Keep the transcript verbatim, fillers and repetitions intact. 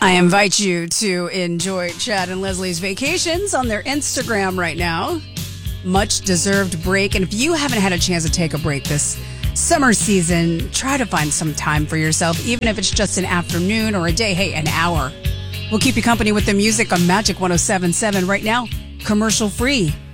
I invite you to enjoy Chad and Leslie's vacations on their Instagram right now. Much deserved break. And if you haven't had a chance to take a break this summer season, try to find some time for yourself, even if it's just an afternoon or a day. Hey, an hour. We'll keep you company with the music on Magic one oh seven point seven right now, commercial free.